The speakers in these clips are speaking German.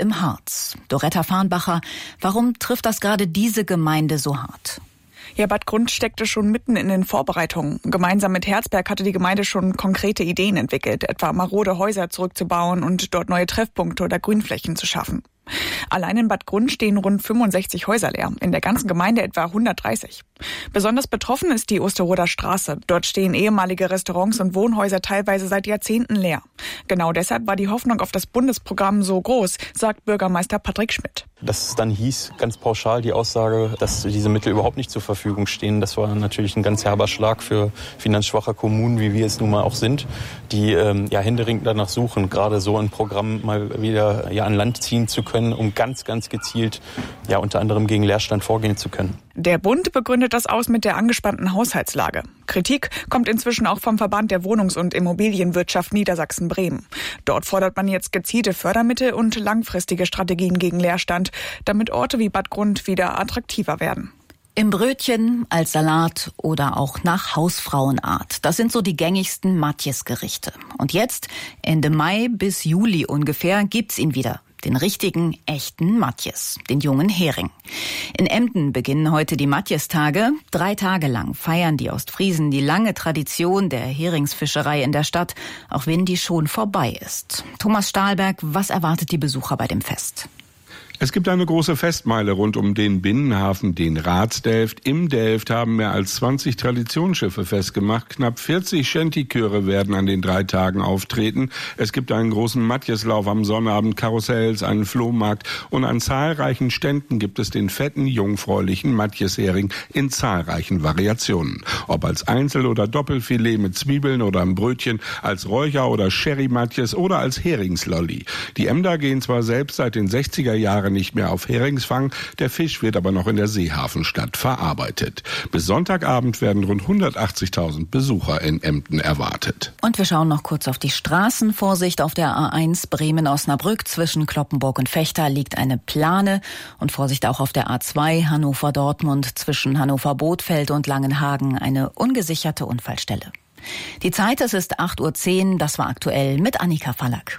im Harz. Doretta Farnbacher, warum trifft das gerade diese Gemeinde so hart? Ja, Bad Grund steckte schon mitten in den Vorbereitungen. Gemeinsam mit Herzberg hatte die Gemeinde schon konkrete Ideen entwickelt, etwa marode Häuser zurückzubauen und dort neue Treffpunkte oder Grünflächen zu schaffen. Allein in Bad Grund stehen rund 65 Häuser leer, in der ganzen Gemeinde etwa 130. Besonders betroffen ist die Osterroder Straße. Dort stehen ehemalige Restaurants und Wohnhäuser teilweise seit Jahrzehnten leer. Genau deshalb war die Hoffnung auf das Bundesprogramm so groß, sagt Bürgermeister Patrick Schmidt. Dass es dann hieß, ganz pauschal die Aussage, dass diese Mittel überhaupt nicht zur Verfügung stehen, das war natürlich ein ganz herber Schlag für finanzschwache Kommunen, wie wir es nun mal auch sind, die händeringend danach suchen, gerade so ein Programm mal wieder an Land ziehen zu können, um ganz, ganz gezielt unter anderem gegen Leerstand vorgehen zu können. Der Bund begründet das aus mit der angespannten Haushaltslage. Kritik kommt inzwischen auch vom Verband der Wohnungs- und Immobilienwirtschaft Niedersachsen-Bremen. Dort fordert man jetzt gezielte Fördermittel und langfristige Strategien gegen Leerstand, damit Orte wie Bad Grund wieder attraktiver werden. Im Brötchen, als Salat oder auch nach Hausfrauenart. Das sind so die gängigsten Matjes-Gerichte. Und jetzt, Ende Mai bis Juli ungefähr, gibt's ihn wieder. Den richtigen, echten Matjes, den jungen Hering. In Emden beginnen heute die Matjes-Tage. 3 Tage lang feiern die Ostfriesen die lange Tradition der Heringsfischerei in der Stadt, auch wenn die schon vorbei ist. Thomas Stahlberg, was erwartet die Besucher bei dem Fest? Es gibt eine große Festmeile rund um den Binnenhafen, den Ratsdelft. Im Delft haben mehr als 20 Traditionsschiffe festgemacht. Knapp 40 Shanty-Chöre werden an den 3 Tagen auftreten. Es gibt einen großen Matjeslauf am Sonnabend, Karussells, einen Flohmarkt und an zahlreichen Ständen gibt es den fetten, jungfräulichen Matjeshering in zahlreichen Variationen. Ob als Einzel- oder Doppelfilet mit Zwiebeln oder im Brötchen, als Räucher- oder Sherry-Matjes oder als Heringslolli. Die Emder gehen zwar selbst seit den 60er Jahren nicht mehr auf Heringsfang, der Fisch wird aber noch in der Seehafenstadt verarbeitet. Bis Sonntagabend werden rund 180.000 Besucher in Emden erwartet. Und wir schauen noch kurz auf die Straßen. Vorsicht auf der A1 Bremen-Osnabrück. Zwischen Cloppenburg und Vechta liegt eine Plane. Und Vorsicht auch auf der A2 Hannover-Dortmund zwischen Hannover-Bothfeld und Langenhagen. Eine ungesicherte Unfallstelle. Die Zeit, es ist 8:10 Uhr. Das war aktuell mit Annika Fallack.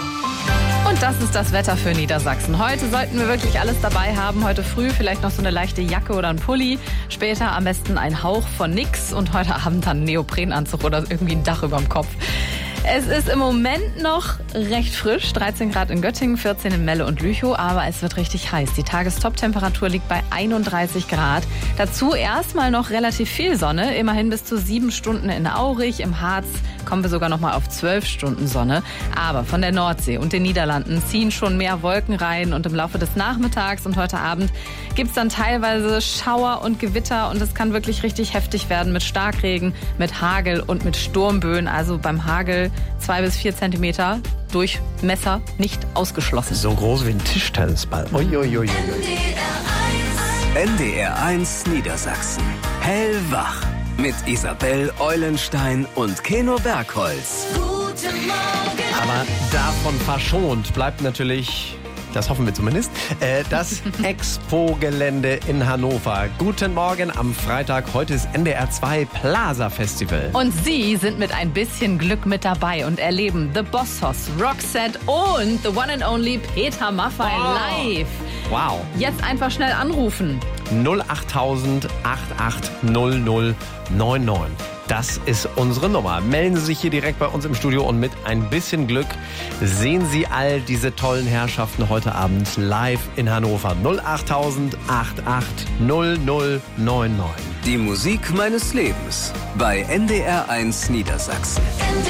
Und das ist das Wetter für Niedersachsen. Heute sollten wir wirklich alles dabei haben. Heute früh vielleicht noch so eine leichte Jacke oder ein Pulli. Später am besten ein Hauch von nix. Und heute Abend dann einen Neoprenanzug oder irgendwie ein Dach überm Kopf. Es ist im Moment noch recht frisch, 13 Grad in Göttingen, 14 in Melle und Lüchow, aber es wird richtig heiß. Die Tagestop-Temperatur liegt bei 31 Grad. Dazu erstmal noch relativ viel Sonne, immerhin bis zu 7 Stunden in Aurich. Im Harz kommen wir sogar noch mal auf 12 Stunden Sonne. Aber von der Nordsee und den Niederlanden ziehen schon mehr Wolken rein und im Laufe des Nachmittags und heute Abend gibt's dann teilweise Schauer und Gewitter und es kann wirklich richtig heftig werden mit Starkregen, mit Hagel und mit Sturmböen. Also beim Hagel 2 bis 4 Zentimeter, Durchmesser nicht ausgeschlossen. So groß wie ein Tischtennisball. Uiuiui. NDR1 Niedersachsen. Hellwach. Mit Isabel Eulenstein und Keno Bergholz. Guten Morgen. Aber davon verschont bleibt natürlich, das hoffen wir zumindest, das Expo-Gelände in Hannover. Guten Morgen am Freitag. Heute ist NDR 2 Plaza Festival. Und Sie sind mit ein bisschen Glück mit dabei und erleben The Boss Hoss, Roxette und the one and only Peter Maffay live. Wow. Jetzt einfach schnell anrufen. 08000 880099. Das ist unsere Nummer. Melden Sie sich hier direkt bei uns im Studio und mit ein bisschen Glück sehen Sie all diese tollen Herrschaften heute Abend live in Hannover. 08000 880099. Die Musik meines Lebens bei NDR1 Niedersachsen. NDR